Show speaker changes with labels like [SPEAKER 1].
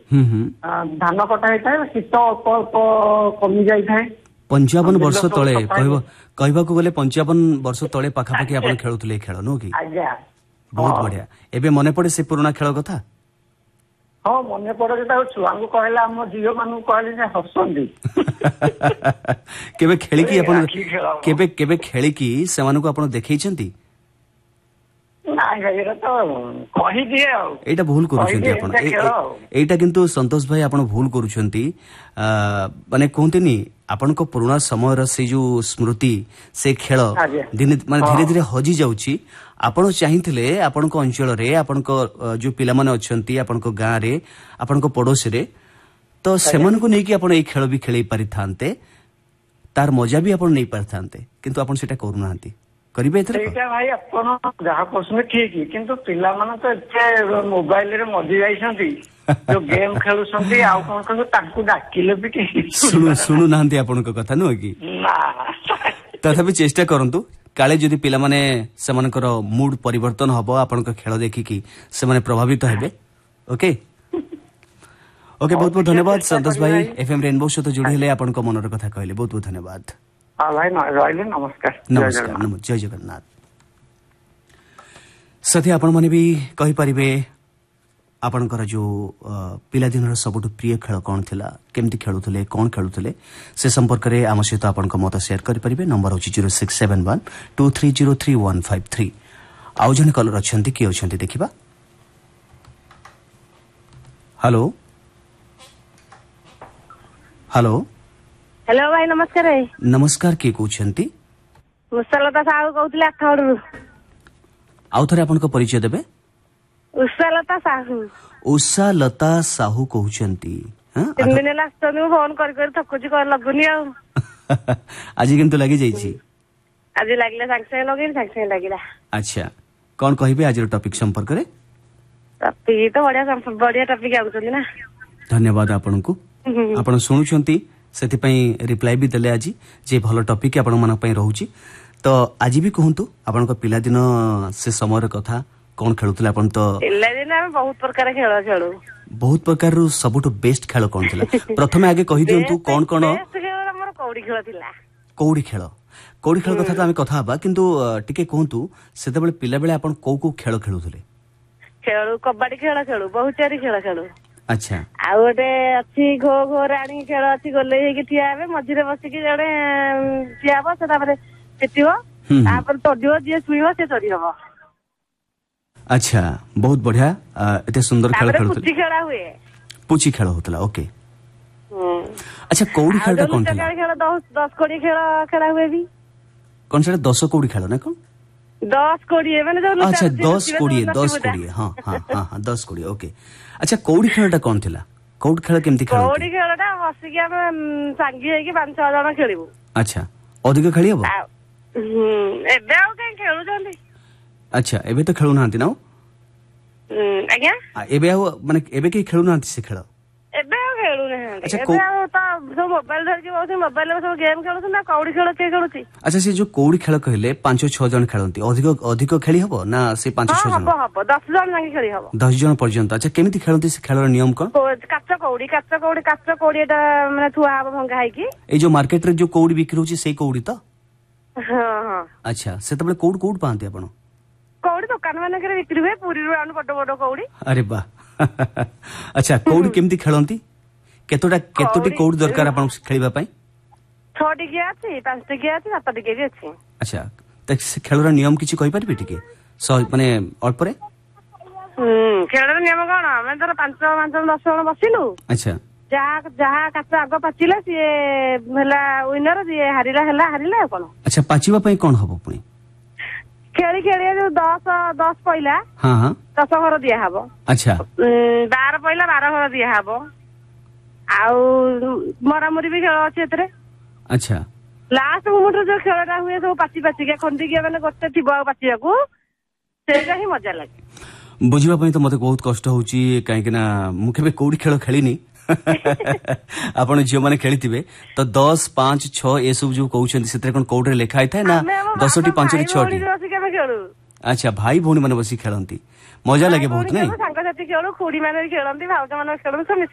[SPEAKER 1] ଧାନ କଟା ହେଇଥାଏ, ଶୀତ ଅଳ୍ପ ଅଳ୍ପ କମି ଯାଇଥାଏ।
[SPEAKER 2] 55 ବର୍ଷ ତଳେ କହିବାକୁ ଗଲେ 55 ବର୍ଷ ତଳେ ପାଖାପାଖି ଆପଣ ଖେଳୁଥିଲେ ଏ ଖେଳ ନୁହଁ କି?
[SPEAKER 1] ଆଜ୍ଞା,
[SPEAKER 2] ବହୁତ ବଢିଆ। ଏବେ ମନେ ପଡେ ସେ ପୁରୁଣା ଖେଳ କଥା?
[SPEAKER 1] ହଁ ମନେ ପଡେ। ଯେଟା ଛୁଆଙ୍କୁ କହିଲେ, ଆମ ଝିଅ ମାନଙ୍କୁ କହିଲେ ସେ ହସନ୍ତି।
[SPEAKER 2] କେବେ ଖେଳିକି ଆପଣ କେବେ ଖେଳିକି ସେମାନଙ୍କୁ ଆପଣ ଦେଖେଇଛନ୍ତି?
[SPEAKER 1] ନାଇଁ ଭାଇ, ଏଇଟା ତ କହିଦିଏ ଆଉ।
[SPEAKER 2] ଏଇଟା ଭୁଲ କରୁଛନ୍ତି ଆପଣ। ଏଇଟା କିନ୍ତୁ ସନ୍ତୋଷ ଭାଇ ଆପଣ ଭୁଲ କରୁଛନ୍ତି। ମାନେ କୁହନ୍ତିନି ଆପଣଙ୍କ ପୁରୁଣା ସମୟର ସେଇ ଯୋଉ ସ୍ମୃତି, ସେ ଖେଳ ମାନେ ଧୀରେ ଧୀରେ ହଜି ଯାଉଛି। ଆପଣ ଚାହିଁଥିଲେ ଆପଣଙ୍କ ଅଞ୍ଚଳରେ ଆପଣଙ୍କ ଯୋଉ ପିଲାମାନେ ଅଛନ୍ତି ଆପଣଙ୍କ ଗାଁରେ, ଆପଣଙ୍କ ପଡୋଶୀରେ, ତ ସେମାନଙ୍କୁ ନେଇକି ଆପଣ ଏଇ ଖେଳ ବି ଖେଳେଇ ପାରିଥାନ୍ତେ, ତାର ମଜା ବି ଆପଣ ନେଇ ପାରିଥାନ୍ତେ, କିନ୍ତୁ ଆପଣ ସେଇଟା କରୁନାହାନ୍ତି। କରିବେ ଏଥର?
[SPEAKER 1] ସେଇଟା ଭାଇ ଆପଣ ଯାହା କହୁଛନ୍ତି ଠିକ, କିନ୍ତୁ ପିଲାମାନେ ତ ଏତେ ମୋବାଇଲରେ ମଜି ଯାଇଛନ୍ତି, ଯୋଉ ଗେମ୍ ଖେଳୁଛନ୍ତି ଆଉ କଣ କହୁଛନ୍ତି, ତାଙ୍କୁ ଡାକିଲେ ବି
[SPEAKER 2] ଶୁଣୁନାହାନ୍ତି ଆପଣଙ୍କ କଥା ନୁହଁ କି?
[SPEAKER 1] ନା,
[SPEAKER 2] ତଥାପି ଚେଷ୍ଟା କରନ୍ତୁ, କାଳେ ଯଦି ପିଲାମାନେ ସେମାନଙ୍କର ମୁଡ ପରିବର୍ତ୍ତନ ହବ ଆପଣଙ୍କ ଖେଳ ଦେଖିକି ସେମାନେ ପ୍ରଭାବିତ ହେବେ। ଓକେ ଓକେ, ବହୁତ ବହୁତ ଧନ୍ୟବାଦ ସନ୍ତୋଷ ଭାଇ। ଏଫଏମ୍ ରେନବୋ ସହିତ ଯୋଡ଼ି ହେଲେ ଆପଣଙ୍କ ମନର କଥା କହିଲେ, ବହୁତ ବହୁତ ଧନ୍ୟବାଦ।
[SPEAKER 1] ଭାଇ ରହିଲେ, ନମସ୍କାର।
[SPEAKER 2] ନମସ୍କାର, ଜୟ ଜଗନ୍ନାଥ। ସାଥୀ, ଆପଣମାନେ ବି କହିପାରିବେ ଆପଣଙ୍କର ଯୋଉ ପିଲାଦିନର ସବୁଠୁ ପ୍ରିୟ ଖେଳ କଣ ଥିଲା, କେମିତି ଖେଳୁଥିଲେ, କଣ ଖେଳୁଥିଲେ, ସେ ସମ୍ପର୍କରେ ଆମ ସହିତ ଆପଣଙ୍କ ମତ ସେୟାର କରିପାରିବେ। ନମ୍ବର ହେଉଛି 067123033153। ଆଉ ଜଣେ କଲର ଅଛନ୍ତି, କିଏ ଅଛନ୍ତି ଦେଖିବା। ହ୍ୟାଲୋ ହ୍ୟାଲୋ
[SPEAKER 3] ହ୍ୟାଲୋ ଭାଇ, ନମସ୍କାର।
[SPEAKER 2] ନମସ୍କାର, କିଏ କହୁଛନ୍ତି?
[SPEAKER 3] ଉଷାଲତା ସାହୁ କହୁଥିଲି, ଆଠଗଡରୁ।
[SPEAKER 2] ଆଉ ଥରେ ଆପଣଙ୍କ ପରିଚୟ ଦେବେ।
[SPEAKER 3] ଉଷାଲତା ସାହୁ।
[SPEAKER 2] ଉଷାଲତା ସାହୁ କହୁଛନ୍ତି?
[SPEAKER 3] 3 ଦିନ ହେଲା ଆସୁଛନ୍ତି, ମୁଁ ଫୋନ କରି ଥକୁଛି, ଲଗୁନି ଆଉ।
[SPEAKER 2] ଆଜି କିନ୍ତୁ ଲାଗିଯାଇଛି?
[SPEAKER 3] ଆଜି ଲାଗିଲା, ସାଙ୍ଗେ ସାଙ୍ଗେ ଲଗେଇଲି, ସାଙ୍ଗେ ସାଙ୍ଗେ ଲାଗିଲା।
[SPEAKER 2] ଆଚ୍ଛା, କଣ କହିବେ ଆଜିର ଟପିକ ସମ୍ପର୍କରେ?
[SPEAKER 3] ଟପିକ ତ ବଢିଆ ଟପିକ ଆଉଛନ୍ତି ନା।
[SPEAKER 2] ଧନ୍ୟବାଦ ଆପଣଙ୍କୁ। ଆପଣ ଶୁଣୁଛନ୍ତି, ସେଥିପାଇଁ ରିପ୍ଲାଏ ବି ଦେଲେ ଆଜି, ଯେ ଭଲ ଟପିକ ଆପଣମାନଙ୍କ ପାଇଁ ରହୁଛି। ତ ଆଜି ବି କୁହନ୍ତୁ ଆପଣଙ୍କ ପିଲାଦିନ ସେ ସମୟର କଥା, କଣ ଖେଳୁଥିଲେ ଆପଣ? ତ
[SPEAKER 3] ପିଲାଦିନ ଆମେ ବହୁତ ପ୍ରକାର ଖେଳ ଖେଳୁ।
[SPEAKER 2] ବହୁତ ପ୍ରକାରରୁ ସବୁଠୁ ବେଷ୍ଟ ଖେଳ କଣ ଥିଲା? ପ୍ରଥମେ ଆଗେ କହିଦିଅନ୍ତୁ କଣ କଣ।
[SPEAKER 3] ଆମର କଉଡି ଖେଳ ଥିଲା।
[SPEAKER 2] କଉଡି ଖେଳ କଥା ତ ଆମେ କଥା ହବା, କିନ୍ତୁ ଟିକେ କୁହନ୍ତୁ ସେତେବେଳେ ପିଲାବେଳେ ଆପଣ କୋଉ କୋଉ ଖେଳ ଖେଳୁଥିଲେ?
[SPEAKER 3] କବାଡି ଖେଳ ଖେଳୁ, ବହୁଚାରୀ ଖେଳ ଖେଳୁ।
[SPEAKER 2] ଆଚ୍ଛା।
[SPEAKER 3] ଆଉ ଗୋଟେ ଅଛି ଘୋ ଘୋ ରାଣୀ ଖେଳ ଅଛି, ଗୋଲେଇ ହେଇକି ଠିଆ ହେବେ, ମଝିରେ ବସିକି ଜଣେ ଠିଆ ହବ, ସେ ତାପରେ ପିଟିବ, ତାପରେ ତଡିବ, ଯିଏ ଛୁଇଁବ ସେ ଚୋରି ହବ।
[SPEAKER 2] ଆଚ୍ଛା, ବହୁତ ବଢିଆ। ଏତେ ସୁନ୍ଦର ଖେଳ ଖେଳୁଥିଲେ।
[SPEAKER 3] ପୁଚି ଖେଳ ହୁଏ।
[SPEAKER 2] ପୁଚି ଖେଳ ହଉଥିଲା, ଓକେ। ଆଚ୍ଛା, କଉଡି ଖେଳଟା କଣ ଥିଲା?
[SPEAKER 3] ଖେଳ 10 କୋଡି ଖେଳ ଖେଳା ହୁଏ ବି।
[SPEAKER 2] କଣ ସେଟା 10 କଉଡି ଖେଳ ନା କଣ?
[SPEAKER 3] 10 କୋଡିଏ ମାନେ ଯୋଉ
[SPEAKER 2] ଆଚ୍ଛା, 10 କୋଡିଏ, ହଁ ହଁ ହଁ ହଁ, 10 କୋଡିଏ, ଓକେ। ଆଚ୍ଛା, କଉଡି ଖେଳଟା କଣ ଥିଲା? କଉଡି ଖେଳ କେମିତି ଖେଳନ୍ତି?
[SPEAKER 3] କଉଡି ଖେଳଟା ବସିକି ଆମେ ସାଙ୍ଗି ହେଇକି 5-6 ଜଣ ଖେଳିବୁ।
[SPEAKER 2] ଆଚ୍ଛା, ଅଧିକ ଖେଳି ହବ?
[SPEAKER 3] ଏବେ ଆଉ କାହିଁ ଖେଳୁଛନ୍ତି?
[SPEAKER 2] ଆଚ୍ଛା, ଏବେ ତ ଖେଳୁନାହାନ୍ତି ନା?
[SPEAKER 3] ଆଜ୍ଞା,
[SPEAKER 2] ଏବେ ଆଉ ମାନେ ଏବେ କେହି ଖେଳୁନାହାନ୍ତି ସେ ଖେଳ?
[SPEAKER 3] ଏବେ ଆଉ ଖେଳୁନାହାନ୍ତି। ଏବେ ଆଉ ତ ସବୁ ମୋବାଇଲ ଧରିକି ବସୁଛନ୍ତି, ମୋବାଇଲରେ ସବୁ ଗେମ୍ ଖେଳୁଛନ୍ତି, ଆଉ କଉଡି ଖେଳ କିଏ ଖେଳୁଛି?
[SPEAKER 2] ଆଚ୍ଛା, ସେ ଯୋଉ କଉଡି ଖେଳ କହିଲେ 5-6 ଜଣ ଖେଳନ୍ତି, ଅଧିକ ଖେଳି ହବ ନା ସେ 5-6 ଜଣ?
[SPEAKER 3] ହବ 10 ଜଣ ଯାକେ ଖେଳି ହବ।
[SPEAKER 2] 10 ଜଣ ପର୍ଯ୍ୟନ୍ତ। ଆଚ୍ଛା, କେମିତି ଖେଳନ୍ତି ସେ ଖେଳର ନିୟମ କଣ?
[SPEAKER 3] କାଚ କଉଡି ଏଟା ମାନେ ଥୁଆ ହବ ଭଙ୍ଗା ହେଇକି।
[SPEAKER 2] ଏଇ ଯୋଉ ମାର୍କେଟରେ ଯୋଉ କଉଡି ବିକ୍ରି ହଉଛି ସେଇ କଉଡି ତ?
[SPEAKER 3] ହଁ ହଁ।
[SPEAKER 2] ଆଚ୍ଛା, ସେତେବେଳେ କୋଉଠୁ ପାଆନ୍ତି ଆପଣ?
[SPEAKER 3] କଉଡି ଦୋକାନ ମାନଙ୍କରେ ବିକ୍ରି ହୁଏ, ପୁରୀରୁ ଆଣୁ ବଡ ବଡ କଉଡି।
[SPEAKER 2] ଆରେ ବାଃ। ଆଚ୍ଛା, କଉଡି କେମିତି ଖେଳନ୍ତି? କେତୋଟି କଉଡି ଦରକାର ଆପଣଙ୍କୁ ଖେଳିବା ପାଇଁ?
[SPEAKER 3] 6 ଟିକିଆ ଅଛି, 5 ଟିକିଆ ଅଛି, 7 ଟିକିଆ ବି ଅଛି।
[SPEAKER 2] ଆଚ୍ଛା, ସେ ଖେଳର ନିୟମ କିଛି କହିପାରିବେ ଟିକେ, ମାନେ ଅଳ୍ପରେ?
[SPEAKER 3] ଖେଳର ନିୟମ କଣ? ଆମେ ଧର 5-10 ଜଣ ବସିଲୁ।
[SPEAKER 2] ଆଚ୍ଛା,
[SPEAKER 3] ଯାହା କାଚ ଆଗ ପାଚିଲା ସିଏ ହେଲା ୱିନର, ଯିଏ ହାରିଲା ଆଉ କଣ।
[SPEAKER 2] ଆଚ୍ଛା, ପାଚିବା ପାଇଁ କଣ ହବ ପୁଣି?
[SPEAKER 3] ଖେଳି ଯୋଉ 10 ପଇଲା 10 ଘର ଦିଆହବ।
[SPEAKER 2] ଆଚ୍ଛା,
[SPEAKER 3] 12 ପଇଲା 12 ଘର ଦିଆହବ। ଆଉ ମରାମରି ବି ଖେଳ ଅଛି ଏଥିରେ।
[SPEAKER 2] ଆଚ୍ଛା,
[SPEAKER 3] ଲାଷ୍ଟ ମୋମେଣ୍ଟରେ ଯୋଉ ଖେଳଟା ହୁଏ, ସବୁ ପାଚିକା ଖଣ୍ଡିକିଆ ମାନେ ଗୋଟେ ଥିବ ଆଉ ପାଚିବାକୁ, ସେଇଟା ହିଁ ମଜା ଲାଗେ।
[SPEAKER 2] ବୁଝିବା ପାଇଁ ତ ମତେ ବହୁତ କଷ୍ଟ ହଉଛି, କାହିଁକି ନା ମୁଁ କେବେ କଉଡି ଖେଳ ଖେଳିନି। ଆପଣ ଝିଅମାନେ ଖେଳିଥିବେ ତ 10, 5, 6 ଏସବୁ ଯୋଉ କହୁଛନ୍ତି, ସେଥିରେ କଣ କଉଡିରେ ଲେଖା ହେଇଥାଏ ନା 10ଟି, 5ଟି, 6ଟି? ଆଚ୍ଛା, ଭାଇ ଭଉଣୀ ମାନେ ବସି ଖେଳନ୍ତି, ମଜା ଲାଗେ ବହୁତ ନାଇଁ?
[SPEAKER 3] ସାଙ୍ଗସାଥି ଖେଳୁ, ଖୁଡି ମାନେ ଖେଳନ୍ତି, ଭାଉଜ ମାନେ ଖେଳନ୍ତି।